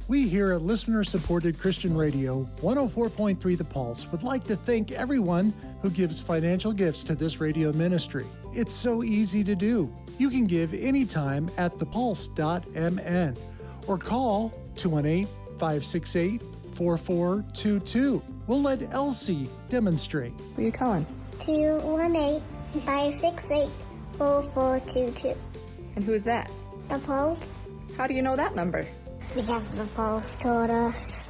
We here at listener-supported Christian Radio 104.3 The Pulse would like to thank everyone who gives financial gifts to this radio ministry. It's so easy to do. You can give anytime at thepulse.mn or call 218-568-4422. We'll let Elsie demonstrate. Who are you calling? 218-568-4422. And who's that? The Pulse. How do you know that number? Because the Pulse told us.